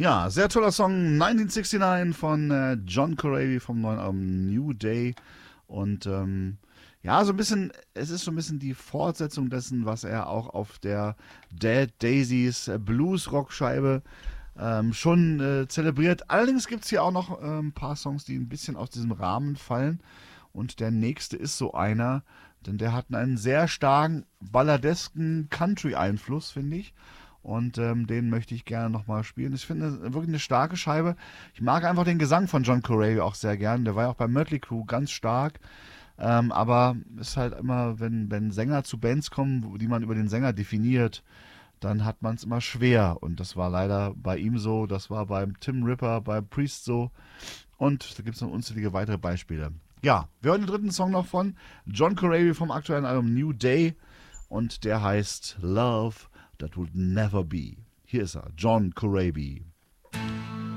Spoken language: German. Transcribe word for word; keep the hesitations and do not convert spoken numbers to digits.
Ja, sehr toller Song neunzehnhundertneunundsechzig von äh, John Corabi vom neuen Album New Day. Und ähm, ja, so ein bisschen, es ist so ein bisschen die Fortsetzung dessen, was er auch auf der Dead Daisies äh, Blues-Rock-Scheibe ähm, schon äh, zelebriert. Allerdings gibt es hier auch noch äh, ein paar Songs, die ein bisschen aus diesem Rahmen fallen. Und der nächste ist so einer, denn der hat einen sehr starken balladesken Country-Einfluss, finde ich. Und ähm, den möchte ich gerne nochmal spielen. Ich finde wirklich eine starke Scheibe. Ich mag einfach den Gesang von John Corabi auch sehr gern. Der war ja auch bei Mötley Crüe ganz stark. Ähm, aber es ist halt immer, wenn, wenn Sänger zu Bands kommen, die man über den Sänger definiert, dann hat man es immer schwer. Und das war leider bei ihm so, das war beim Tim Ripper, beim Priest so. Und da gibt es noch unzählige weitere Beispiele. Ja, wir hören den dritten Song noch von John Corabi vom aktuellen Album New Day. Und der heißt Love That Would Never Be. Hier ist er, John Corabi.